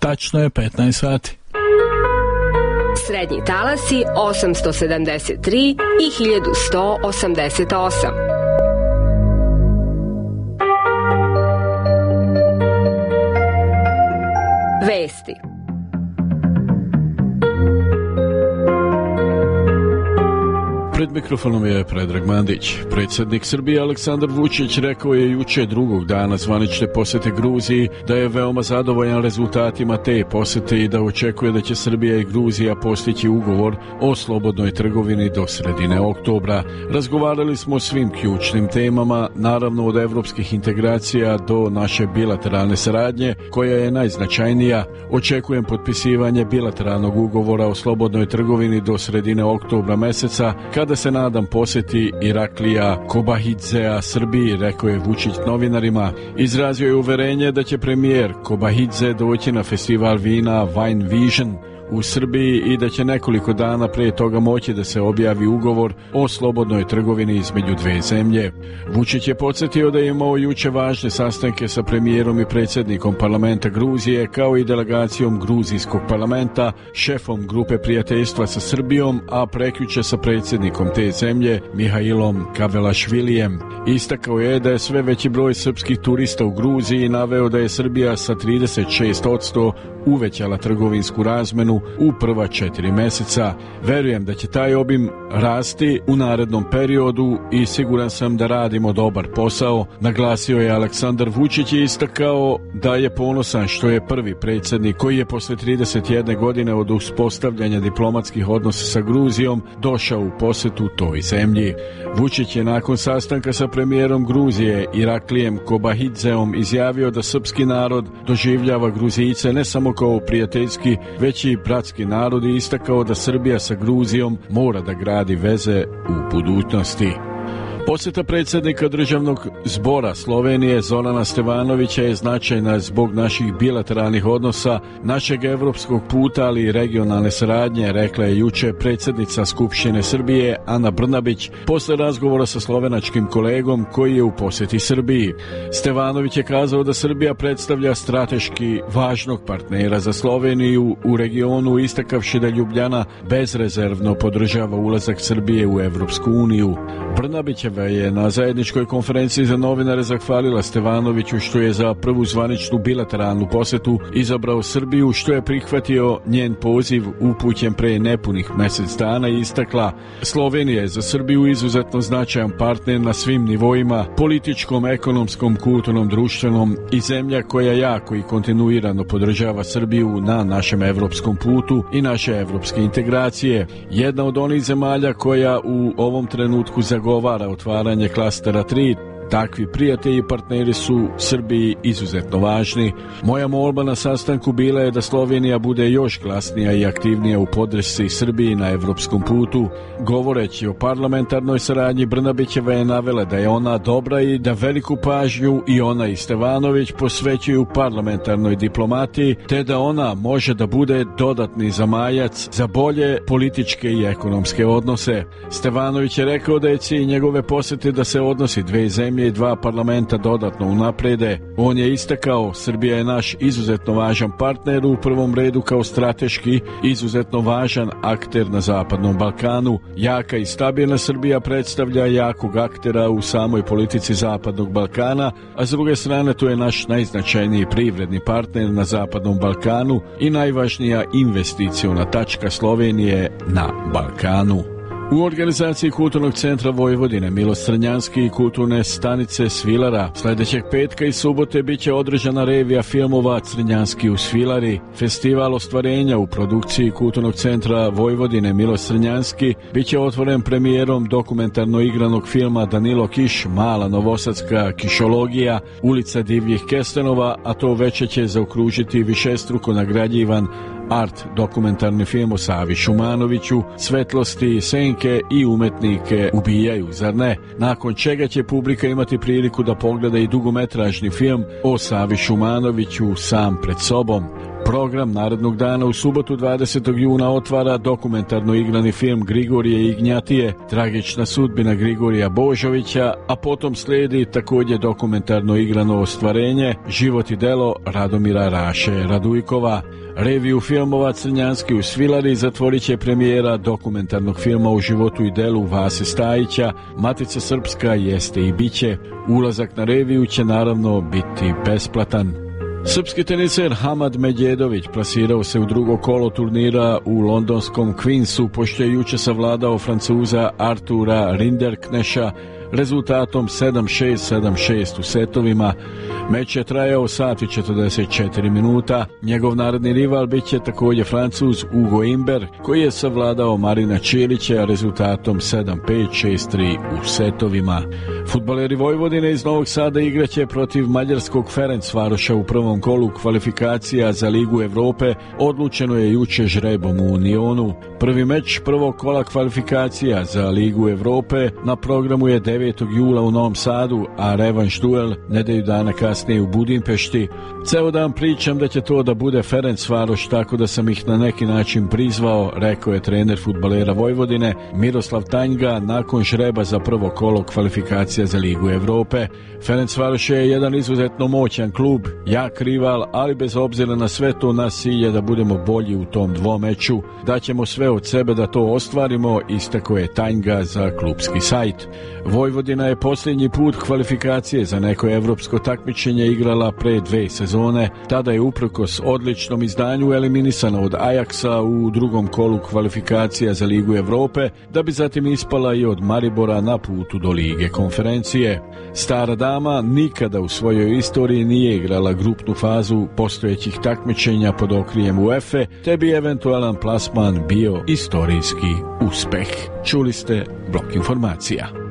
Tačno je 15 sati. Srednji talasi 873 i 1188. Vesti. Pred mikrofonom je Predrag Mandić. Predsjednik Srbije Aleksandar Vučić rekao je juče drugog dana zvanične posjete Gruziji da je veoma zadovoljan rezultatima te posjete i da očekuje da će Srbija i Gruzija postići ugovor o slobodnoj trgovini do sredine oktobra. Razgovarali smo o svim ključnim temama, naravno od evropskih integracija do naše bilateralne saradnje, koja je najznačajnija. Očekujem potpisivanje bilateralnog ugovora o slobodnoj trgovini do sredine oktobra meseca, kada se nadam posjeti Iraklija Kobahidzea Srbiji, rekao je Vučić novinarima. Izrazio je uverenje da će premijer Kobahidze doći na festival vina Wine Vision u Srbiji i da će nekoliko dana prije toga moći da se objavi ugovor o slobodnoj trgovini između dve zemlje. Vučić je podsjetio da je imao juče važne sastanke sa premijerom i predsjednikom parlamenta Gruzije, kao i delegacijom gruzijskog parlamenta, šefom grupe prijateljstva sa Srbijom, a prekjuče sa predsjednikom te zemlje, Mihailom Kavelašvilijem. Istakao je da je sve veći broj srpskih turista u Gruziji, naveo da je Srbija sa 36% uvećala trgovinsku razmenu u prva 4 meseca. Verujem da će taj obim rasti u narednom periodu i siguran sam da radimo dobar posao, naglasio je Aleksandar Vučić i istakao da je ponosan što je prvi predsjednik koji je posle 31 godine od uspostavljanja diplomatskih odnosa sa Gruzijom došao u posjetu toj zemlji. Vučić je nakon sastanka sa premijerom Gruzije Iraklijem Kobahidzeom izjavio da srpski narod doživljava Gruzijce ne samo kao prijateljski, već i bratski narod i istakao da Srbija sa Gruzijom mora da gradi veze u budućnosti. Posjeta predsjednika državnog zbora Slovenije Zorana Stevanovića je značajna zbog naših bilateralnih odnosa, našeg evropskog puta, ali i regionalne saradnje, rekla je juče predsjednica Skupštine Srbije Ana Brnabić posle razgovora sa slovenačkim kolegom koji je u posjeti Srbiji. Stevanović je kazao da Srbija predstavlja strateški važnog partnera za Sloveniju u regionu, istakavši da Ljubljana bezrezervno podržava ulazak Srbije u Evropsku uniju. Brnabićeva je na zajedničkoj konferenciji za novinare zahvalila Stevanoviću što je za prvu zvaničnu bilateralnu posjetu izabrao Srbiju, što je prihvatio njen poziv upućen pre nepunih mjesec dana i istakla: Slovenija je za Srbiju izuzetno značajan partner na svim nivoima, političkom, ekonomskom, kulturnom, društvenom i zemlja koja jako i kontinuirano podržava Srbiju na našem evropskom putu i naše evropske integracije. Jedna od onih zemalja koja u ovom trenutku zagovara otvaranje klastera 3, takvi prijatelji i partneri su Srbiji izuzetno važni. Moja molba na sastanku bila je da Slovenija bude još glasnija i aktivnija u podršci Srbiji na evropskom putu. Govoreći o parlamentarnoj saradnji, Brnabićeva je navela da je ona dobra i da veliku pažnju i ona i Stevanović posvećuju parlamentarnoj diplomatiji, te da ona može da bude dodatni zamajac za bolje političke i ekonomske odnose. Stevanović je rekao da je cilj njegove posjete da se odnosi dve zemlje i dva parlamenta dodatno unaprede. On je istakao: Srbija je naš izuzetno važan partner, u prvom redu kao strateški izuzetno važan akter na Zapadnom Balkanu. Jaka i stabilna Srbija predstavlja jakog aktera u samoj politici Zapadnog Balkana, a s druge strane to je naš najznačajniji privredni partner na Zapadnom Balkanu i najvažnija investiciona tačka Slovenije na Balkanu. U organizaciji Kulturnog centra Vojvodine Miloš Crnjanski i kulturne stanice Svilara sljedećeg petka i subote biće održana revija filmova Crnjanski u Svilari. Festival ostvarenja u produkciji Kulturnog centra Vojvodine Miloš Crnjanski biće otvoren premijerom dokumentarno igranog filma Danilo Kiš, Mala novosadska kišologija, ulica divljih kestenova, a to veće će zaokružiti višestruko nagrađivan art dokumentarni film o Savi Šumanoviću, Svetlosti, senke i umetnike ubijaju, zar ne? Nakon čega će publika imati priliku da pogleda i dugometražni film o Savi Šumanoviću Sam pred sobom. Program narednog dana u subotu 20. juna otvara dokumentarno igrani film Grigorije Ignjatije, tragična sudbina Grigorija Božovića, a potom slijedi također dokumentarno igrano ostvarenje Život i delo Radomira Raše Radujkova. Reviju filmova Crnjanski u Svilari zatvorit će premijera dokumentarnog filma o životu i delu Vase Stajića Matica srpska jeste i biće. Ulazak na reviju će naravno biti besplatan. Srpski teniser Hamad Medjedović plasirao se u drugo kolo turnira u londonskom Queensu, pošto je juče savladao Francuza Artura Rinderkneša rezultatom 7-6, 7-6 u setovima. Meč je trajao sat i 44 minuta. Njegov naredni rival bit će također Francuz Ugo Imber, koji je savladao Marina Čilića rezultatom 7-5, 6-3 u setovima. Fudbaleri Vojvodine iz Novog Sada igraće protiv mađarskog Ferencvaroša u prvom kolu kvalifikacija za Ligu Evrope. Odlučeno je juče žrebom u Unionu. Prvi meč prvog kola kvalifikacija za Ligu Evrope na programu je 9. jula u Novom Sadu, a revanš duel nedelju dana kasnije u Budimpešti. Ceo dan pričam da će to da bude Ferencvaroš, tako da sam ih na neki način prizvao, rekao je trener fudbalera Vojvodine Miroslav Tanjga nakon žreba za prvo kolo kvalifikacija za Ligu Evrope. Ferencvaroš je jedan izuzetno moćan klub, jak rival, ali bez obzira na sve to nas cilja da budemo bolji u tom dvomeču. Daćemo sve od sebe da to ostvarimo, istakao je Tanjga za klubski sajt. Vojvodina je posljednji put kvalifikacije za neko evropsko takmičenje igrala pre 2 sezone. Tada je uprkos odličnom izdanju eliminisana od Ajaksa u drugom kolu kvalifikacija za Ligu Evrope, da bi zatim ispala i od Maribora na putu do Lige konferencije. Stara dama nikada u svojoj istoriji nije igrala grupnu fazu postojećih takmičenja pod okrijem UEFA, te bi eventualan plasman bio istorijski uspeh. Čuli ste blok informacija.